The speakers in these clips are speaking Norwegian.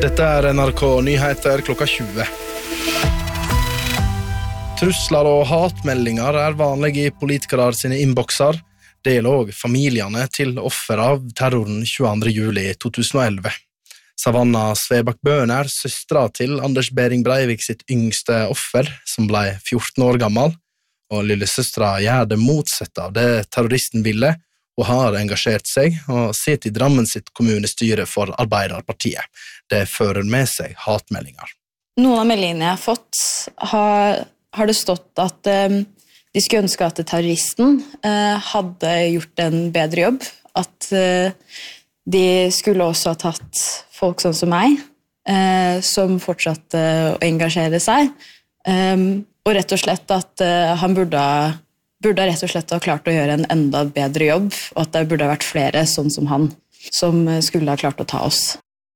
Dette NRK Nyheter klokka 20. Trusler og hatmeldinger vanlige i politikere sine innbokser. Det gjelder også familiene til offer av terroren 22. juli 2011. Savanna Svebakk-Bøhn søstra til Anders Behring Breivik sitt yngste offer, som ble 14 år gammel, og lillesøstra gjør det motsatte av det terroristen ville, og har engasjert seg og sitter i Drammen sitt kommunestyre for Arbeiderpartiet. Det fører med seg hatmeldinger. Noen av meldingene jeg har fått har det stått at de skulle ønske at terroristen hadde gjort en bedre jobb, at de skulle også ha tatt folk sånn som meg, som fortsatte å engasjere seg, og rett og slett at han burde rett og slett ha klart å gjøre en enda bedre jobb, og at det burde ha vært flere sånn som han, som skulle ha klart å ta oss.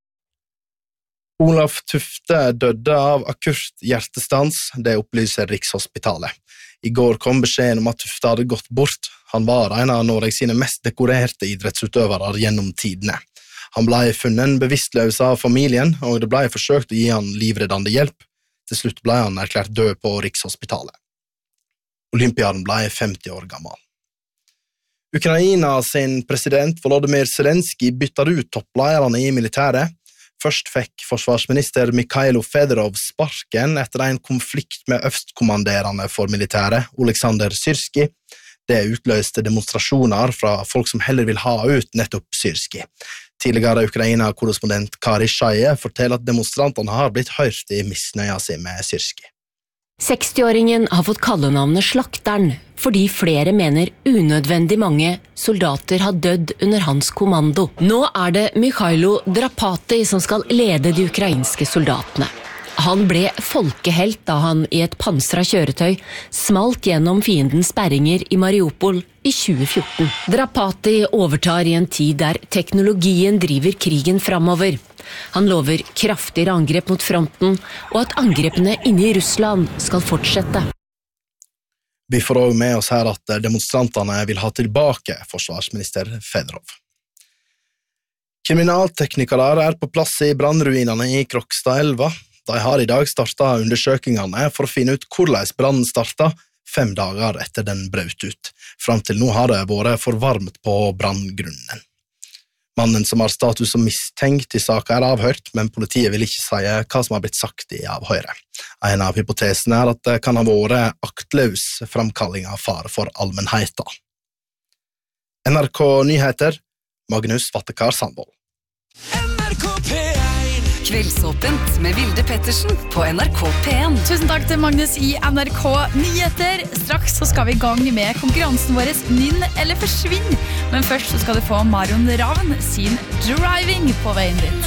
Olaf Tufte døde av akutt hjertestans, det opplyser Rikshospitalet. I går kom beskjeden om at Tufte hadde gått bort. Han var en av Norge sine mest dekorerte idrettsutøvere gjennom tidene. Han ble funnet bevisstløs av familien, og det ble forsøkt å gi han livreddende hjelp. Til slutt ble han erklært død på Rikshospitalet. Olympiaden ble 50 år gammel. Ukraina sin president Volodymyr Zelenskyj bytter ut topplederne i militæret. Først fikk forsvarsminister Mikhailo Fedorov sparken etter en konflikt med øverstkommanderende for militæret, Oleksandr Syrskij. Det utløste demonstrasjoner fra folk som heller vil ha ut nettopp Syrskij. Tidligere Ukraina-korrespondent Kari Shaie forteller at demonstrantene har blitt hørt i misnøya si med Syrskij. 60-åringen har fått kallenavnet Slakteren, fordi flere mener unødvendig mange soldater har dødd under hans kommando. Nå det Mikhailo Drapati som skal lede de ukrainske soldatene. Han ble folkehelt da han i et pansret kjøretøy smalt gjennom fiendens sperringer i Mariupol i 2014. Drapati overtar i en tid der teknologien driver krigen framover. Han lover kraftigere angrep mot fronten, og at angrepene inne i Russland skal fortsette. Vi får også med oss her at demonstrantene vil ha tilbake forsvarsminister Fedorov. Kriminalteknikere på plass i brannruinene i Krokstadelva. De har i dag startet undersøkingene for å finne ut hvordan brannen startet 5 dager etter den brøt ut. Frem til nå har det vært for varmt på branngrunnen. Mannen som har status som mistenkt i saken avhørt, men politiet vil ikke si hva som har blitt sagt i avhøret. En av hypotesene at det kan ha vært aktløs framkalling av fare for allmennheten. NRK Nyheter, Magnus Vattekar Sandvold. Kveldsåpent med Vilde Pettersen på NRK P1. Tusen takk til Magnus i NRK Nyheter. Straks så skal vi i gang med konkurransen vår Nynn eller forsvinn. Men først så skal du få Marion Ravn sin Driving på veien dit.